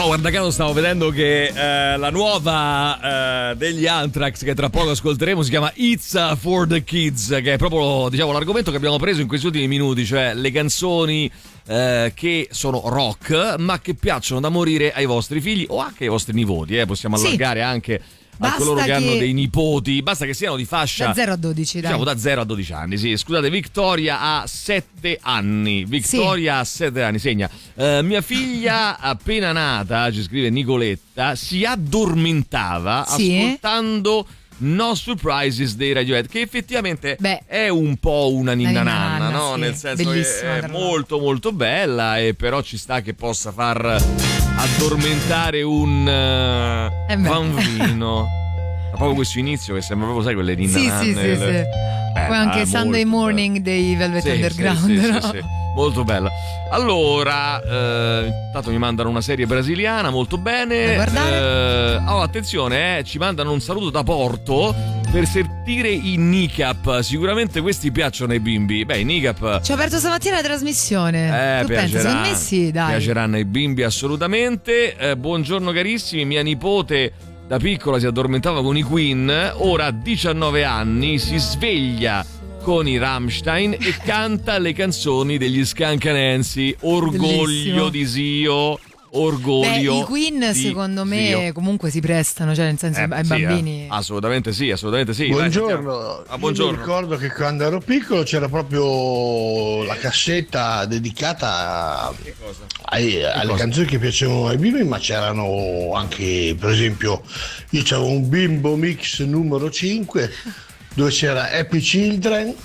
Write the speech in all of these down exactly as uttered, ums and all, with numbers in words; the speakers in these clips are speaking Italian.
No, guarda caso stavo vedendo che eh, la nuova eh, degli Anthrax, che tra poco ascolteremo, si chiama It's for the Kids, che è proprio, diciamo, l'argomento che abbiamo preso in questi ultimi minuti, cioè le canzoni eh, che sono rock ma che piacciono da morire ai vostri figli o anche ai vostri nipoti, eh. Possiamo allargare sì. anche a coloro che, che hanno dei nipoti, basta che siano di fascia da zero a dodici, dai. Diciamo da zero a dodici anni, sì. Scusate, Victoria ha sette anni. Victoria sì. ha sette anni, segna. Uh, mia figlia appena nata, ci scrive Nicoletta, si addormentava sì. ascoltando No Surprises dei Radiohead, che effettivamente Beh, è un po' una ninna nanna, no? Sì. Nel senso Bellissima, che è molto molto bella, e però ci sta che possa far addormentare un uh, eh bambino. Ma proprio questo inizio che sembra proprio, sai, quelle ninna sì, nanne. sì, sì, le... sì. Poi anche Sunday Morning bella. Dei Velvet sì, Underground, sì, sì, no? sì, sì. Molto bella. Allora, eh, intanto mi mandano una serie brasiliana, molto bene. Eh, oh, attenzione, eh, ci mandano un saluto da Porto per sentire i Kneecap. Sicuramente questi piacciono ai bimbi. Beh, i Kneecap. Ci ho aperto stamattina la trasmissione. Eh, tu pensi? Secondo me sì, dai. Piaceranno ai bimbi assolutamente. Eh, buongiorno carissimi, mia nipote da piccola si addormentava con i Queen, ora a diciannove anni si sveglia con i Rammstein e canta le canzoni degli Scancanensi. Orgoglio Bellissimo. Di Zio, orgoglio. Beh, i Queen secondo me Zio. Comunque si prestano, cioè nel senso eh, ai sì, bambini. Eh. Assolutamente sì, assolutamente sì. Buongiorno. Ah, buongiorno. Io mi ricordo che quando ero piccolo c'era proprio la cassetta dedicata che cosa? Ai, che alle cosa? canzoni che piacevano ai bimbi, ma c'erano anche, per esempio, io c'avevo un Bimbo Mix numero cinque dove c'era Happy Children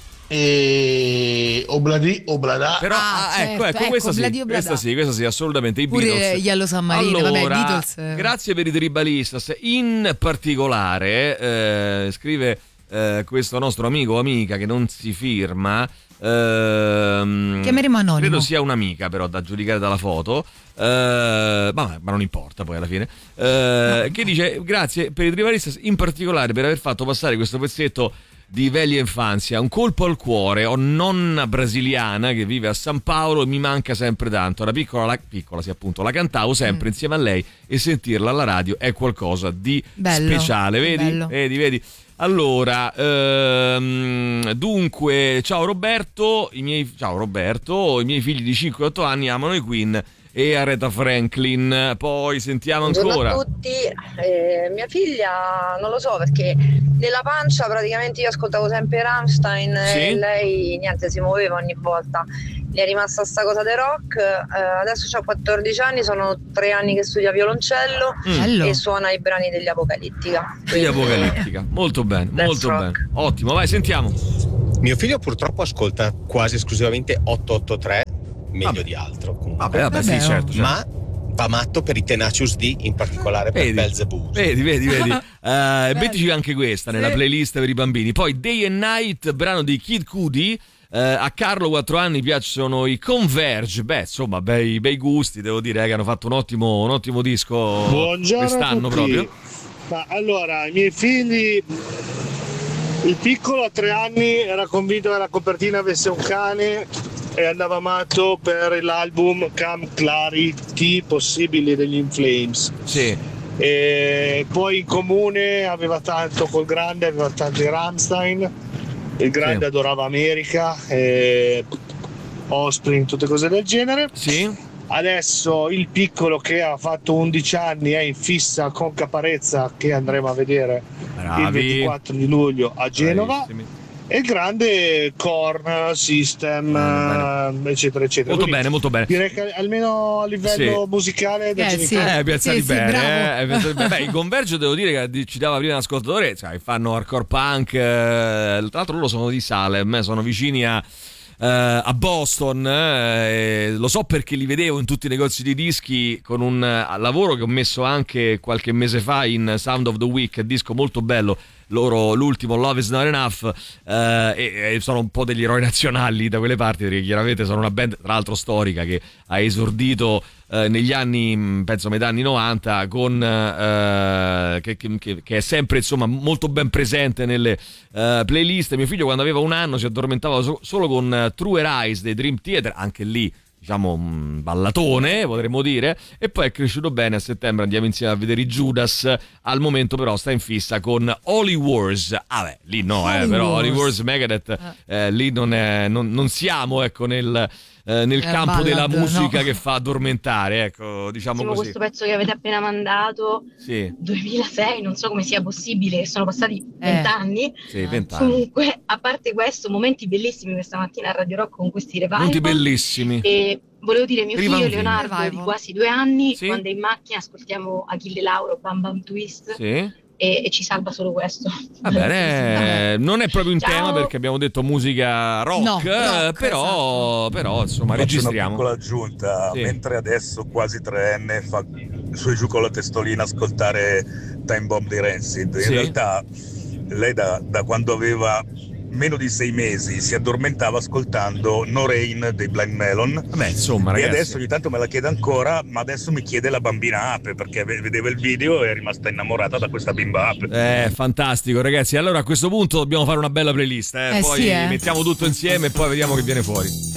e Obladi Oblada. Però ah, ah, certo, ecco, ecco, ecco questa, sì, Obladi Oblada. questa sì, questa sì, assolutamente i Pure Beatles. Yellow Submarine, allora, vabbè, Beatles. Grazie per i Tribalistas. In particolare eh, scrive eh, questo nostro amico o amica che non si firma. Ehm, Chiameremo anonimo. Credo sia un'amica, però, da giudicare dalla foto. Eh, ma, ma non importa poi alla fine. Eh, no. Che dice grazie per i Tribalistas, in particolare per aver fatto passare questo pezzetto di veglia infanzia, un colpo al cuore. Ho nonna brasiliana che vive a San Paolo e mi manca sempre tanto. Da piccola, la, piccola sì, appunto, la cantavo sempre mm. insieme a lei, e sentirla alla radio è qualcosa di bello, speciale. Vedi? bello. Vedi, vedi. Allora, ehm, dunque, ciao Roberto, i miei, ciao Roberto, i miei figli di cinque otto anni amano i Queen e Aretha Franklin. Poi sentiamo Buongiorno ancora. a tutti. Eh, mia figlia non lo so, perché nella pancia praticamente io ascoltavo sempre Rammstein sì? e lei niente si muoveva ogni volta. Gli è rimasta sta cosa del rock. Eh, adesso ha quattordici anni, sono tre anni che studia violoncello mm. e suona i brani degli Apocalittica. Degli Apocalittica, molto bene, molto rock. Bene. Ottimo, vai, sentiamo. Mio figlio purtroppo ascolta quasi esclusivamente otto otto tre, meglio vabbè. Di altro. Vabbè, vabbè, sì, certo, certo. Ma va matto per i Tenacious D, in particolare per vedi, Belzebù. Vedi, vedi, vedi. uh, mettici anche questa nella playlist per i bambini. Poi Day and Night, brano di Kid Cudi. Uh, a Carlo, quattro anni, piacciono i Converge. Beh, insomma, bei, bei gusti, devo dire, eh, che hanno fatto un ottimo, un ottimo disco. Buongiorno quest'anno proprio. Ma allora, i miei figli, il piccolo a tre anni era convinto che la copertina avesse un cane e andava matto per l'album Come Clarity Possibili degli In Flames. Sì. E poi in comune aveva tanto col grande, aveva tanto i Rammstein. Il grande sì. adorava America, e Offspring, tutte cose del genere. Sì. Adesso il piccolo, che ha fatto undici anni, è in fissa con Caparezza, che andremo a vedere Bravi. Il ventiquattro di luglio a Genova. Bravissimi. E il grande Korn, System, bene, eccetera, eccetera. Molto Quindi bene, molto bene. Direi che almeno a livello sì. musicale eh, sì. eh, piazzati sì, bene. Sì, eh, eh, beh, i Converge, devo dire che ci dava prima l'ascoltatore, cioè, fanno hardcore punk. Eh, tra l'altro loro sono di Salem, sono vicini a Uh, a Boston, eh, lo so perché li vedevo in tutti i negozi di dischi con un uh, lavoro che ho messo anche qualche mese fa in Sound of the Week, disco molto bello loro, l'ultimo Love is Not Enough, uh, e, e sono un po' degli eroi nazionali da quelle parti, perché chiaramente sono una band tra l'altro storica che ha esordito uh, negli anni, penso metà anni novanta, con uh, che, che, che è sempre insomma molto ben presente nelle uh, playlist. Mio figlio quando aveva un anno si addormentava so- solo con uh, True Rise dei Dream Theater, anche lì diciamo un ballatone, potremmo dire, e poi è cresciuto bene. A settembre andiamo insieme a vedere i Judas. Al momento però sta in fissa con Holy Wars. Ah beh, lì no, eh, però Holy Wars Megadeth, eh, lì non, è, non, non siamo ecco nel... Eh, nel eh, campo ballad, della musica no. che fa addormentare, ecco, diciamo così. Questo pezzo che avete appena mandato, sì. duemilasei, non so come sia possibile, che sono passati vent'anni. Eh. Sì, vent'anni. Comunque, a parte questo, momenti bellissimi questa mattina a Radio Rock con questi revival. Momenti bellissimi. E volevo dire, mio Rivambini. figlio Leonardo Revival. di quasi due anni, sì. quando è in macchina ascoltiamo Achille Lauro, Bam Bam Twist. Sì. E, e ci salva solo questo. Va bene, non è proprio in Ciao. tema perché abbiamo detto musica rock, No, rock, però, esatto. però insomma Faccio registriamo. una piccola aggiunta, Sì. mentre adesso quasi treenne fa su e giù con la testolina ascoltare Time Bomb di Rancid, in Sì. realtà lei da, da quando aveva meno di sei mesi si addormentava ascoltando No Rain dei Blind Melon. Vabbè, insomma, e ragazzi. adesso ogni tanto me la chiede ancora, ma adesso mi chiede la bambina ape perché ve- vedeva il video e è rimasta innamorata da questa bimba ape. Eh, fantastico, ragazzi. Allora a questo punto dobbiamo fare una bella playlist, eh. Eh Poi sì, eh. mettiamo tutto insieme e poi vediamo che viene fuori.